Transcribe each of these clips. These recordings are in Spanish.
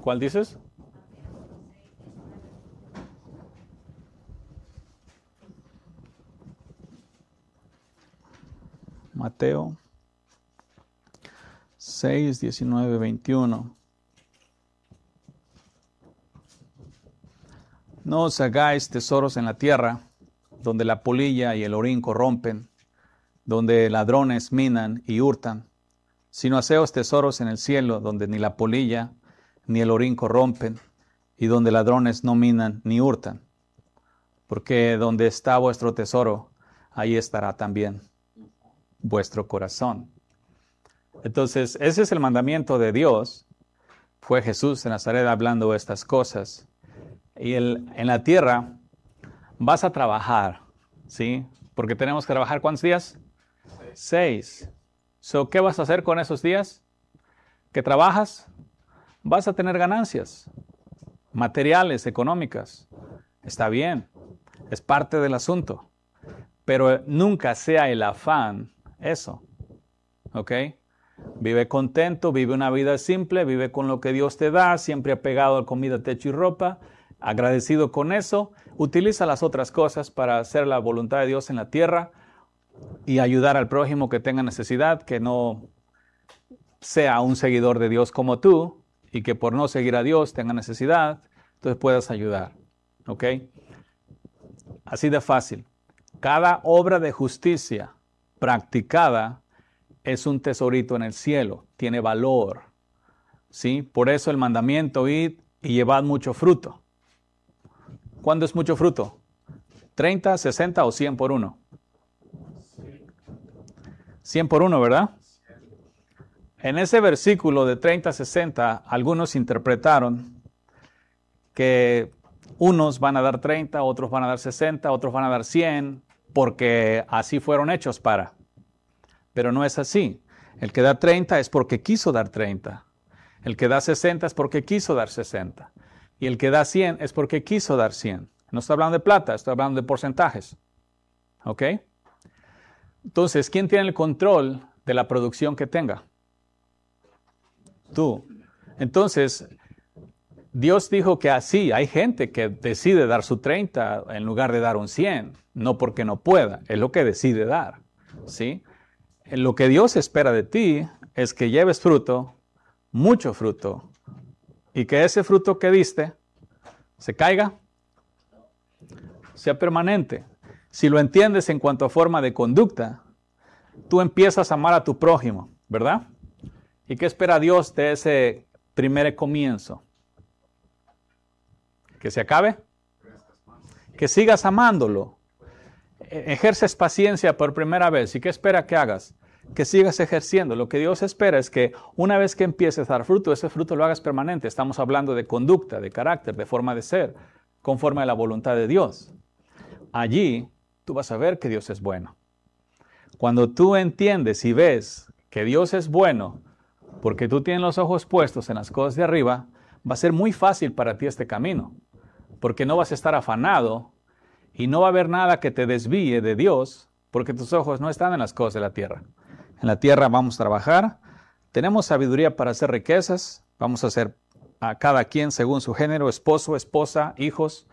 ¿Cuál dices? Mateo 6, 19, 21. No os hagáis tesoros en la tierra, donde la polilla y el orín corrompen, donde ladrones minan y hurtan, sino haceos tesoros en el cielo, donde ni la polilla ni el orín corrompen, y donde ladrones no minan ni hurtan. Porque donde está vuestro tesoro, ahí estará también vuestro corazón. Entonces, ese es el mandamiento de Dios. Fue Jesús de Nazaret hablando estas cosas. Y en la tierra vas a trabajar, ¿sí? Porque tenemos que trabajar, ¿cuántos días? 6. So, ¿qué vas a hacer con esos días que trabajas? Vas a tener ganancias materiales, económicas. Está bien, es parte del asunto. Pero nunca sea el afán eso, ¿ok? Vive contento, vive una vida simple, vive con lo que Dios te da, siempre apegado a comida, techo y ropa, agradecido con eso. Utiliza las otras cosas para hacer la voluntad de Dios en la tierra y ayudar al prójimo que tenga necesidad, que no sea un seguidor de Dios como tú y que por no seguir a Dios tenga necesidad, entonces puedas ayudar, ¿ok? Así de fácil. Cada obra de justicia practicada es un tesorito en el cielo, tiene valor, ¿sí? Por eso el mandamiento, id y llevad mucho fruto. ¿Cuándo es mucho fruto? ¿30, 60 o 100 por 1? 100 por 1, ¿verdad? En ese versículo de 30 a 60, algunos interpretaron que unos van a dar 30, otros van a dar 60, otros van a dar 100, porque así fueron hechos para. Pero no es así. El que da 30 es porque quiso dar 30. El que da 60 es porque quiso dar 60. Y el que da 100 es porque quiso dar 100. No estoy hablando de plata, estoy hablando de porcentajes. ¿Ok? Entonces, ¿quién tiene el control de la producción que tenga? Tú. Entonces, Dios dijo que así hay gente que decide dar su 30 en lugar de dar un 100. No porque no pueda, es lo que decide dar. ¿Sí? Lo que Dios espera de ti es que lleves fruto, mucho fruto, y que ese fruto que diste se caiga, sea permanente. Si lo entiendes en cuanto a forma de conducta, tú empiezas a amar a tu prójimo, ¿verdad? ¿Y qué espera Dios de ese primer comienzo? ¿Que se acabe? Que sigas amándolo. Ejerces paciencia por primera vez. ¿Y qué espera que hagas? Que sigas ejerciendo. Lo que Dios espera es que una vez que empieces a dar fruto, ese fruto lo hagas permanente. Estamos hablando de conducta, de carácter, de forma de ser, conforme a la voluntad de Dios. Allí tú vas a ver que Dios es bueno. Cuando tú entiendes y ves que Dios es bueno, porque tú tienes los ojos puestos en las cosas de arriba, va a ser muy fácil para ti este camino, porque no vas a estar afanado y no va a haber nada que te desvíe de Dios, porque tus ojos no están en las cosas de la tierra. En la tierra vamos a trabajar, tenemos sabiduría para hacer riquezas, vamos a hacer a cada quien según su género, esposo, esposa, hijos,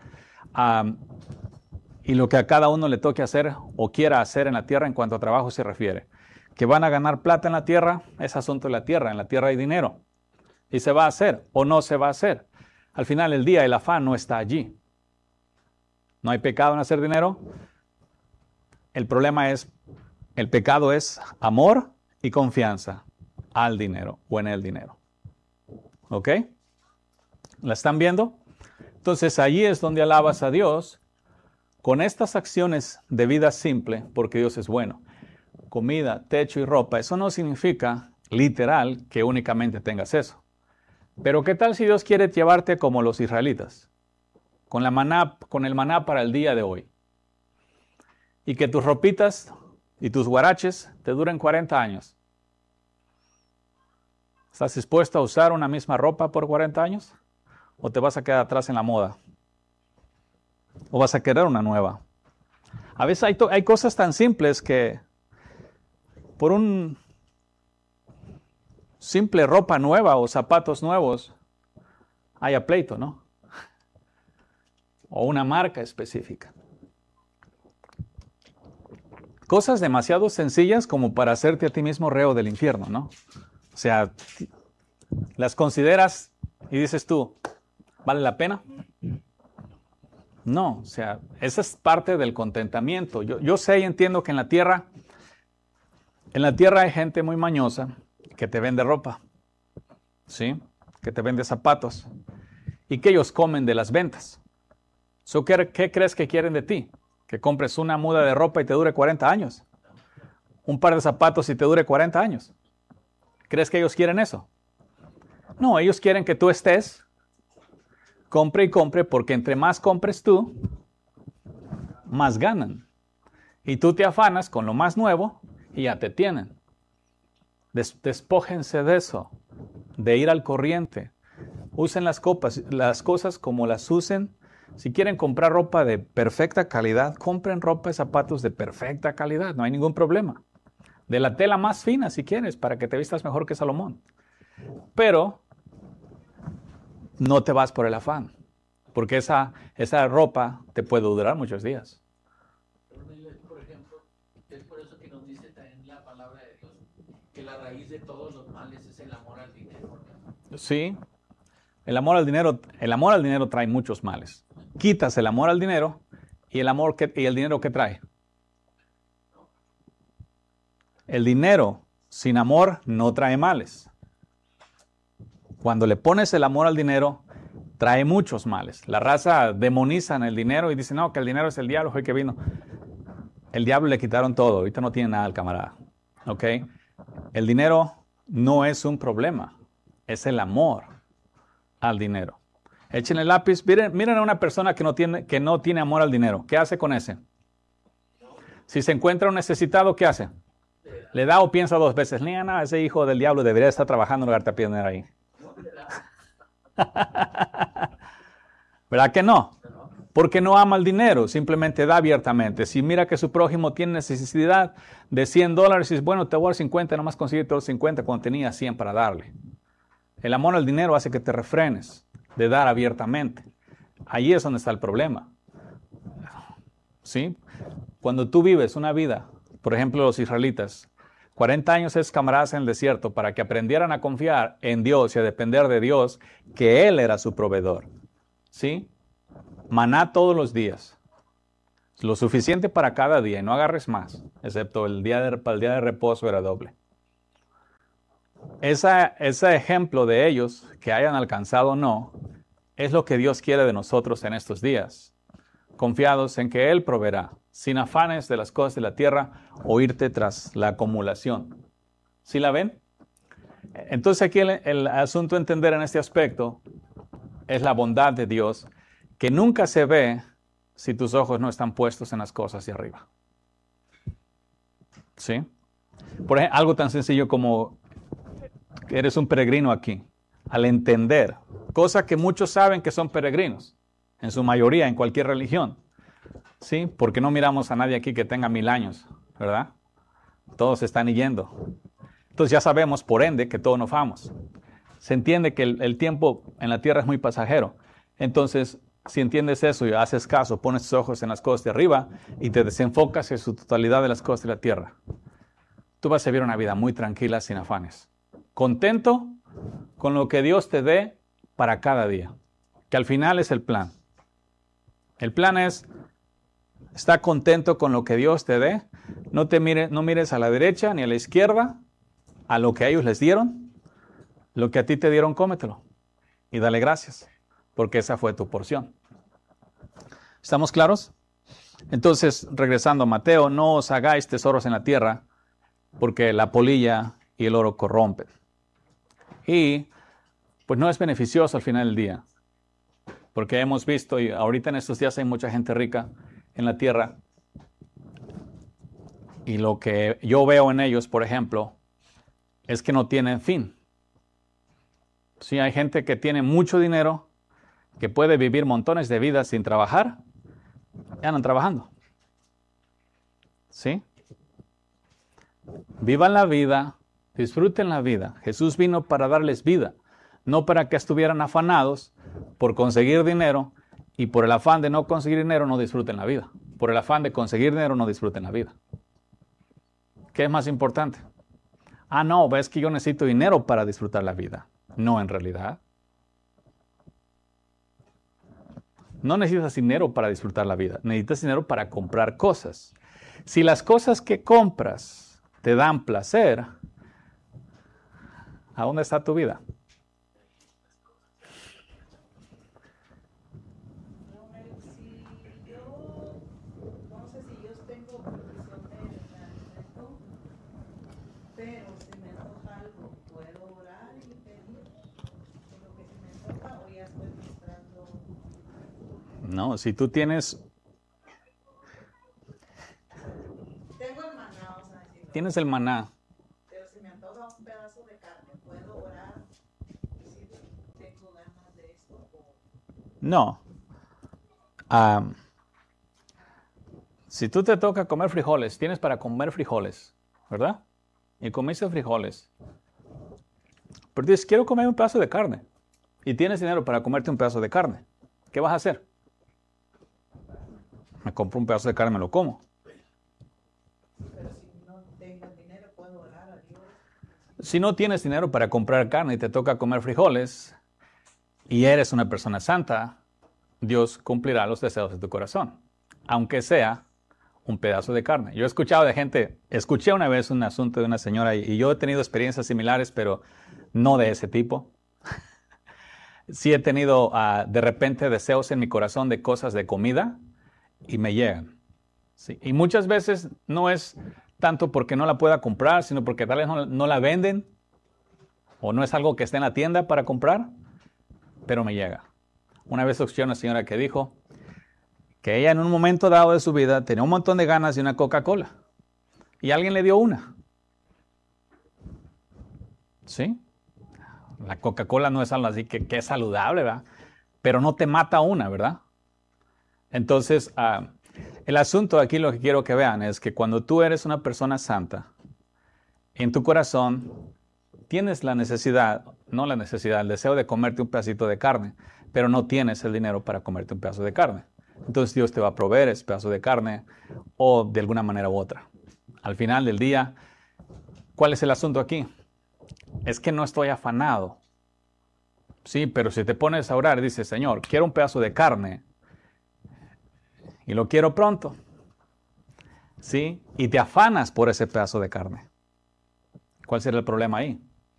y lo que a cada uno le toque hacer o quiera hacer en la tierra en cuanto a trabajo se refiere. Que van a ganar plata en la tierra, es asunto de la tierra. En la tierra hay dinero. Y se va a hacer o no se va a hacer. Al final del día el afán no está allí. ¿No hay pecado en hacer dinero? El problema es, el pecado es amor y confianza al dinero o en el dinero. ¿Ok? ¿La están viendo? Entonces allí es donde alabas a Dios con estas acciones de vida simple, porque Dios es bueno. Comida, techo y ropa, eso no significa literal que únicamente tengas eso. Pero ¿qué tal si Dios quiere llevarte como los israelitas? Con el maná para el día de hoy. Y que tus ropitas y tus guaraches te duren 40 años. ¿Estás dispuesto a usar una misma ropa por 40 años? ¿O te vas a quedar atrás en la moda? ¿O vas a querer una nueva? A veces hay cosas tan simples que por un simple ropa nueva o zapatos nuevos, haya pleito, ¿no? O una marca específica. Cosas demasiado sencillas como para hacerte a ti mismo reo del infierno, ¿no? O sea, las consideras y dices tú, ¿vale la pena? No, o sea, esa es parte del contentamiento. Yo sé y entiendo que en la tierra hay gente muy mañosa que te vende ropa, ¿sí? Que te vende zapatos y que ellos comen de las ventas. ¿Qué crees que quieren de ti? Que compres una muda de ropa y te dure 40 años. Un par de zapatos y te dure 40 años. ¿Crees que ellos quieren eso? No, ellos quieren que tú estés, compre y compre, porque entre más compres tú, más ganan. Y tú te afanas con lo más nuevo y ya te tienen. Despójense de eso, de ir al corriente. Usen las cosas como las usen. Si quieren comprar ropa de perfecta calidad, compren ropa y zapatos de perfecta calidad, no hay ningún problema. De la tela más fina si quieres, para que te vistas mejor que Salomón. Pero no te vas por el afán, porque esa ropa te puede durar muchos días. Por ejemplo, es por eso que nos dice también la palabra de Dios, que la raíz de todos los males es el amor al dinero. Sí, el amor al dinero trae muchos males. Quitas el amor al dinero y el dinero ¿qué trae? El dinero sin amor no trae males. Cuando le pones el amor al dinero, trae muchos males. La raza demonizan el dinero y dice, no, que el dinero es el diablo, fue que vino. El diablo le quitaron todo, ahorita no tiene nada el camarada. ¿Ok? El dinero no es un problema, es el amor al dinero. Echen el lápiz, miren a una persona que no tiene amor al dinero. ¿Qué hace con ese? Si se encuentra un necesitado, ¿qué hace? Le da o piensa dos veces, no, ese hijo del diablo debería estar trabajando en lugar de piedra ahí. ¿Verdad que no? Porque no ama el dinero, simplemente da abiertamente. Si mira que su prójimo tiene necesidad de $100, dices, bueno, te voy a dar 50, nomás consigue todos 50 cuando tenía 100 para darle. El amor al dinero hace que te refrenes de dar abiertamente. Ahí es donde está el problema. ¿Sí? Cuando tú vives una vida, por ejemplo los israelitas, 40 años es camaradas en el desierto para que aprendieran a confiar en Dios y a depender de Dios, que Él era su proveedor. ¿Sí? Maná todos los días. Lo suficiente para cada día y no agarres más, excepto para el día de reposo era doble. Ese ejemplo de ellos, que hayan alcanzado o no, es lo que Dios quiere de nosotros en estos días. Confiados en que Él proveerá, sin afanes de las cosas de la tierra o irte tras la acumulación. ¿Sí la ven? Entonces aquí el asunto a entender en este aspecto es la bondad de Dios, que nunca se ve si tus ojos no están puestos en las cosas de arriba. ¿Sí? Por ejemplo, algo tan sencillo como que eres un peregrino aquí, al entender, cosa que muchos saben que son peregrinos, en su mayoría, en cualquier religión. ¿Sí? Porque no miramos a nadie aquí que tenga 1000 años, ¿verdad? Todos están yendo. Entonces ya sabemos, por ende, que todos nos vamos. Se entiende que el tiempo en la tierra es muy pasajero. Entonces, si entiendes eso y haces caso, pones tus ojos en las cosas de arriba y te desenfocas en su totalidad de las cosas de la tierra, tú vas a vivir una vida muy tranquila, sin afanes. Contento con lo que Dios te dé para cada día, que al final es el plan. El plan es, está contento con lo que Dios te dé, no mires a la derecha ni a la izquierda, a lo que a ellos les dieron, lo que a ti te dieron, cómetelo y dale gracias, porque esa fue tu porción. ¿Estamos claros? Entonces, regresando a Mateo, no os hagáis tesoros en la tierra, porque la polilla y el oro corrompen. Y pues no es beneficioso al final del día, porque hemos visto, y ahorita en estos días hay mucha gente rica en la tierra, y lo que yo veo en ellos, por ejemplo, es que no tienen fin. Sí, hay gente que tiene mucho dinero, que puede vivir montones de vidas sin trabajar, y andan trabajando. ¿Sí? Vivan la vida, disfruten la vida. Jesús vino para darles vida, no para que estuvieran afanados por conseguir dinero y por el afán de no conseguir dinero no disfruten la vida. Por el afán de conseguir dinero no disfruten la vida. ¿Qué es más importante? Ah, no, ves que yo necesito dinero para disfrutar la vida. No, en realidad. No necesitas dinero para disfrutar la vida. Necesitas dinero para comprar cosas. Si las cosas que compras te dan placer, ¿a dónde está tu vida? No, si tú tienes... Tengo el maná, o sea, tienes el maná. Pero si me antoja un pedazo de carne, ¿puedo orar? Si tengo ganas de esto. No. Si tú te toca comer frijoles, tienes para comer frijoles, ¿verdad? Y comiste frijoles. Pero dices, quiero comer un pedazo de carne. Y tienes dinero para comerte un pedazo de carne. ¿Qué vas a hacer? Me compro un pedazo de carne y me lo como. Pero si no tengo dinero, ¿puedo orar a Dios? Si no tienes dinero para comprar carne y te toca comer frijoles y eres una persona santa, Dios cumplirá los deseos de tu corazón, aunque sea un pedazo de carne. Yo he escuchado de gente, escuché una vez un asunto de una señora y yo he tenido experiencias similares, pero no de ese tipo. Sí he tenido de repente deseos en mi corazón de cosas de comida y me llegan. Sí. Y muchas veces no es tanto porque no la pueda comprar, sino porque tal vez no la venden o no es algo que esté en la tienda para comprar, pero me llega. Una vez escuché a una señora que dijo que ella en un momento dado de su vida tenía un montón de ganas de una Coca-Cola y alguien le dio una. ¿Sí? La Coca-Cola no es algo así que es saludable, ¿verdad? Pero no te mata una, ¿verdad? Entonces, el asunto aquí, lo que quiero que vean es que cuando tú eres una persona santa, en tu corazón tienes la necesidad, no la necesidad, el deseo de comerte un pedacito de carne, pero no tienes el dinero para comerte un pedazo de carne. Entonces Dios te va a proveer ese pedazo de carne o de alguna manera u otra. Al final del día, ¿cuál es el asunto aquí? Es que no estoy afanado. Sí, pero si te pones a orar y dices, Señor, quiero un pedazo de carne y lo quiero pronto. ¿Sí? Y te afanas por ese pedazo de carne. ¿Cuál será el problema ahí?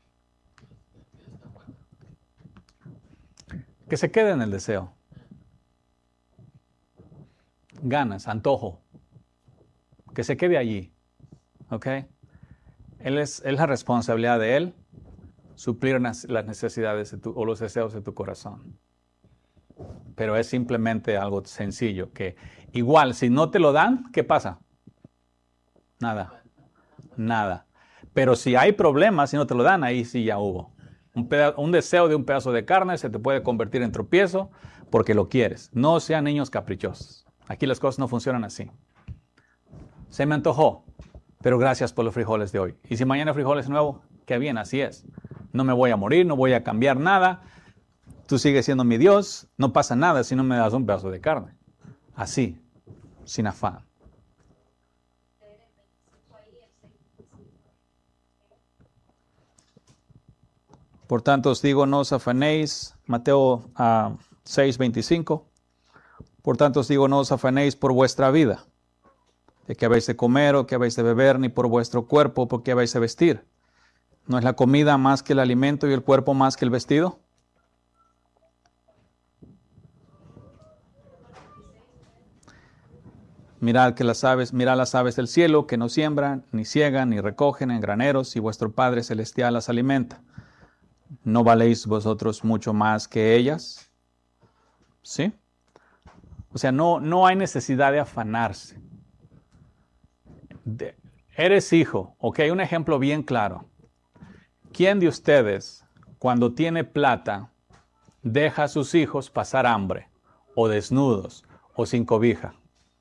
Que se quede en el deseo. Ganas, antojo. Que se quede allí. ¿Ok? Es la responsabilidad de Él suplir las necesidades o los deseos de tu corazón. Pero es simplemente algo sencillo, que igual, si no te lo dan, ¿qué pasa? Nada. Nada. Pero si hay problemas, si no te lo dan, ahí sí ya hubo. Un deseo de un pedazo de carne se te puede convertir en tropiezo porque lo quieres. No sean niños caprichosos. Aquí las cosas no funcionan así. Se me antojó, pero gracias por los frijoles de hoy. Y si mañana frijoles nuevo, qué bien, así es. No me voy a morir, no voy a cambiar nada. Tú sigues siendo mi Dios, no pasa nada si no me das un pedazo de carne. Así, sin afán. Por tanto os digo, no os afanéis, Mateo 6:25. Por tanto os digo, no os afanéis por vuestra vida, de qué habéis de comer o qué habéis de beber, ni por vuestro cuerpo, por qué habéis de vestir. ¿No es la comida más que el alimento y el cuerpo más que el vestido? Mirad las aves del cielo, que no siembran, ni ciegan, ni recogen en graneros, y vuestro Padre Celestial las alimenta. ¿No valéis vosotros mucho más que ellas? ¿Sí? O sea, no hay necesidad de afanarse. Eres hijo. Ok, un ejemplo bien claro. ¿Quién de ustedes, cuando tiene plata, deja a sus hijos pasar hambre, o desnudos, o sin cobija?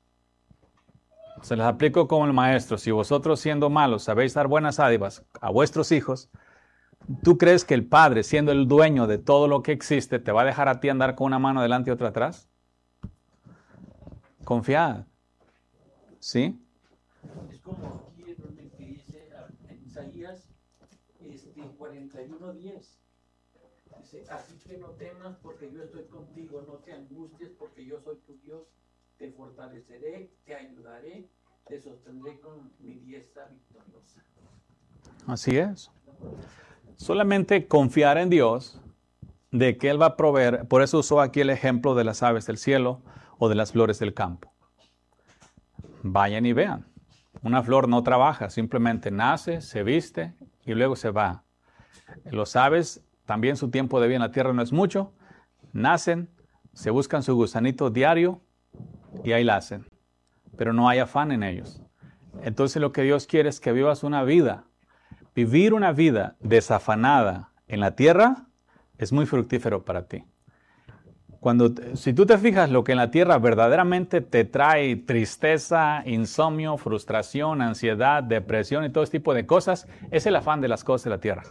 Se les aplico como el maestro. Si vosotros, siendo malos, sabéis dar buenas dádivas a vuestros hijos, ¿Tú crees que el Padre, siendo el dueño de todo lo que existe, te va a dejar a ti andar con una mano adelante y otra atrás? Confiad. ¿Sí? Es como aquí donde que dice en Isaías 41:10. Dice, así que no temas porque yo estoy contigo, no te angusties porque yo soy tu Dios, te fortaleceré, te ayudaré, te sostendré con mi diestra victoriosa. Así es. Solamente confiar en Dios de que Él va a proveer. Por eso usó aquí el ejemplo de las aves del cielo o de las flores del campo. Vayan y vean. Una flor no trabaja, simplemente nace, se viste y luego se va. Los aves, también su tiempo de vida en la tierra no es mucho. Nacen, se buscan su gusanito diario y ahí la hacen. Pero no hay afán en ellos. Entonces lo que Dios quiere es que vivas una vida. Vivir una vida desafanada en la tierra es muy fructífero para ti. Si tú te fijas lo que en la tierra verdaderamente te trae tristeza, insomnio, frustración, ansiedad, depresión y todo este tipo de cosas, es el afán de las cosas de la tierra.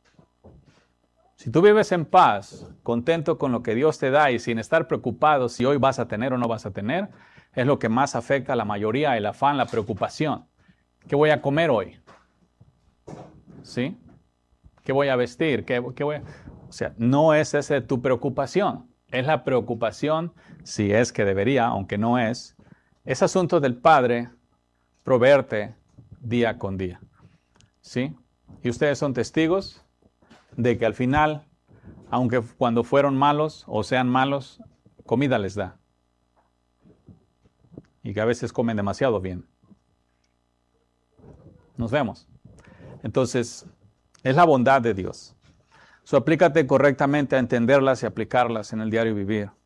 Si tú vives en paz, contento con lo que Dios te da y sin estar preocupado si hoy vas a tener o no vas a tener, es lo que más afecta a la mayoría, el afán, la preocupación. ¿Qué voy a comer hoy? ¿Sí? ¿Qué voy a vestir? O sea, no es esa tu preocupación. Es la preocupación, si es que debería, aunque no es asunto del Padre proveerte día con día. ¿Sí? Y ustedes son testigos de que al final, aunque cuando fueron malos o sean malos, comida les da. Y que a veces comen demasiado bien. Nos vemos. Entonces, es la bondad de Dios. Aplícate correctamente a entenderlas y aplicarlas en el diario vivir.